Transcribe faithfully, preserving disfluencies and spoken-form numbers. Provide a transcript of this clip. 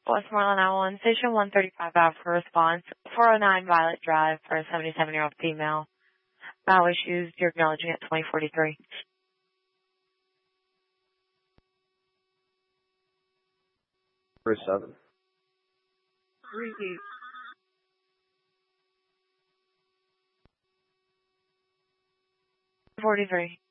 Westmoreland nine one one, Station one thirty-five out for response. four oh nine Violet Drive for a seventy-seven-year-old female. Bow issues, you're acknowledging at twenty forty-three. For seven. Repeat. forty-three.